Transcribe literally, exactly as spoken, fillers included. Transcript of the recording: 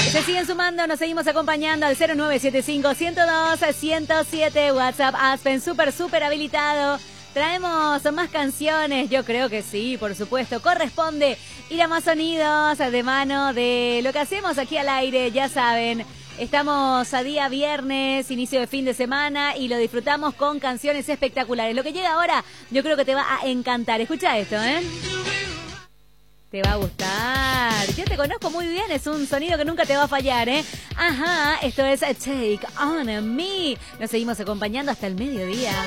Se siguen sumando, nos seguimos acompañando al cero nueve siete cinco, uno cero dos, uno cero siete, WhatsApp Aspen, súper, súper habilitado. Traemos más canciones, yo creo que sí, por supuesto. Corresponde ir a más sonidos de mano de lo que hacemos aquí al aire, ya saben. Estamos a día viernes, inicio de fin de semana y lo disfrutamos con canciones espectaculares. Lo que llega ahora yo creo que te va a encantar. Escucha esto, ¿eh? Te va a gustar. Yo te conozco muy bien, es un sonido que nunca te va a fallar, ¿eh? Ajá, esto es Take On Me. Nos seguimos acompañando hasta el mediodía.